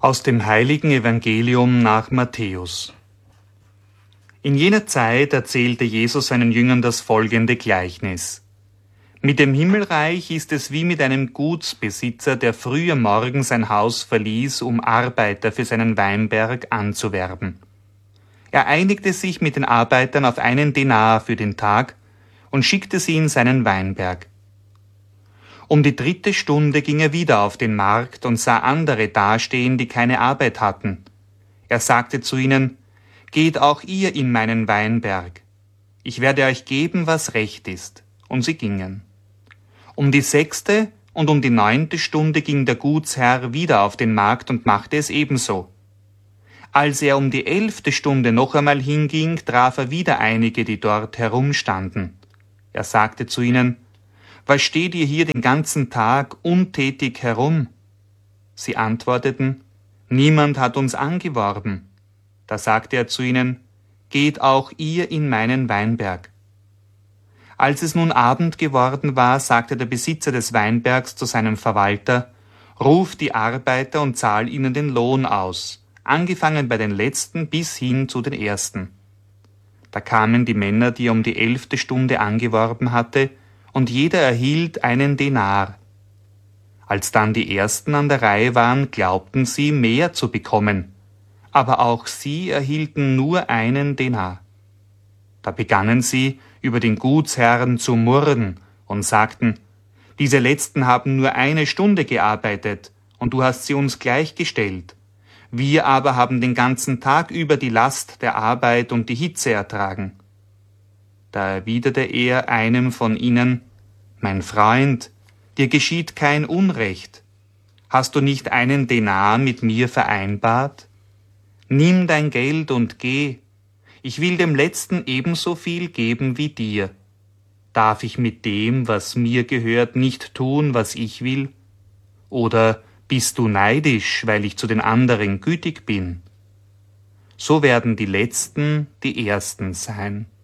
Aus dem heiligen Evangelium nach Matthäus. In jener Zeit erzählte Jesus seinen Jüngern das folgende Gleichnis. Mit dem Himmelreich ist es wie mit einem Gutsbesitzer, der früh am Morgen sein Haus verließ, um Arbeiter für seinen Weinberg anzuwerben. Er einigte sich mit den Arbeitern auf 1 Denar für den Tag und schickte sie in seinen Weinberg. Um die 3. Stunde ging er wieder auf den Markt und sah andere dastehen, die keine Arbeit hatten. Er sagte zu ihnen: Geht auch ihr in meinen Weinberg. Ich werde euch geben, was recht ist. Und sie gingen. Um die 6. und um die 9. Stunde ging der Gutsherr wieder auf den Markt und machte es ebenso. Als er um die 11. Stunde noch einmal hinging, traf er wieder einige, die dort herumstanden. Er sagte zu ihnen: Was steht ihr hier den ganzen Tag untätig herum? Sie antworteten: Niemand hat uns angeworben. Da sagte er zu ihnen: Geht auch ihr in meinen Weinberg. Als es nun Abend geworden war, sagte der Besitzer des Weinbergs zu seinem Verwalter: Ruf die Arbeiter und zahl ihnen den Lohn aus, angefangen bei den Letzten bis hin zu den Ersten. Da kamen die Männer, die er um die 11. Stunde angeworben hatte, und jeder erhielt 1 Denar. Als dann die Ersten an der Reihe waren, glaubten sie, mehr zu bekommen, aber auch sie erhielten nur 1 Denar. Da begannen sie, über den Gutsherrn zu murren und sagten: Diese Letzten haben nur 1 Stunde gearbeitet, und du hast sie uns gleichgestellt. Wir aber haben den ganzen Tag über die Last der Arbeit und die Hitze ertragen. Da erwiderte er einem von ihnen: Mein Freund, dir geschieht kein Unrecht. Hast du nicht 1 Denar mit mir vereinbart? Nimm dein Geld und geh. Ich will dem Letzten ebenso viel geben wie dir. Darf ich mit dem, was mir gehört, nicht tun, was ich will? Oder bist du neidisch, weil ich zu den anderen gütig bin? So werden die Letzten die Ersten sein